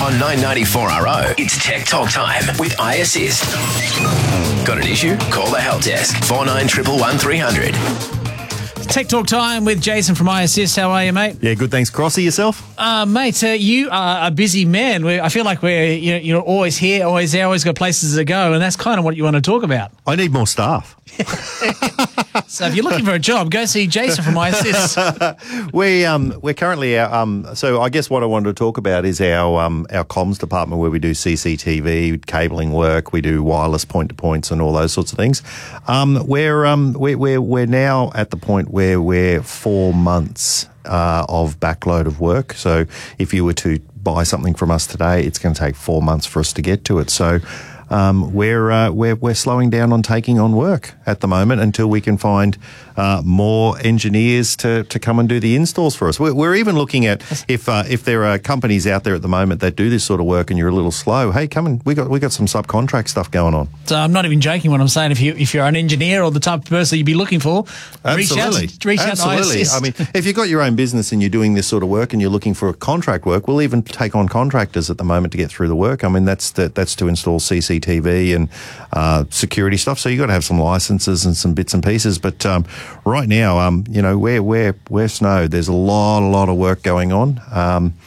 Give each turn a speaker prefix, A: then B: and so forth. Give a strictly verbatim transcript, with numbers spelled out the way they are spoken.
A: On nine ninety-four R O, it's Tech Talk time with iAssist. Got an issue? Call the help desk. four nine one one one three hundred.
B: Tech Talk time with Jason from iAssist. How are you, mate?
C: Yeah, good. Thanks, Crossy. Yourself?
B: Uh, mate, uh, you are a busy man. We're, I feel like we're you know, you're always here, always there, always got places to go, and that's kind of what you want to talk about.
C: I need more staff.
B: So if you're looking for a job, go see Jason from iAssist.
C: we um we're currently our, um so I guess what I wanted to talk about is our um our comms department, where we do C C T V, cabling work, we do wireless point to points and all those sorts of things. Um, we're um we're we're, we're now at the point where we're four months uh, of backload of work. So if you were to buy something from us today, it's going to take four months for us to get to it. So. Um, we're, uh, we're, we're slowing down on taking on work at the moment until we can find uh, more engineers to, to come and do the installs for us. We're, we're even looking at if uh, if there are companies out there at the moment that do this sort of work and you're a little slow, hey, come and we got we got some subcontract stuff going on.
B: So I'm not even joking when I'm saying if you if you're an engineer or the type of person you'd be looking for,
C: Absolutely.
B: reach out, reach
C: Absolutely.
B: out to iAssist.
C: I mean, if you've got your own business and you're doing this sort of work and you're looking for contract work, we'll even take on contractors at the moment to get through the work. I mean, that's the, that's to install C C T V and uh, security stuff. So you've got to have some licenses and some bits and pieces. But um, right now, um, you know, we're we're we're snowed. There's a lot, a lot of work going on. Um,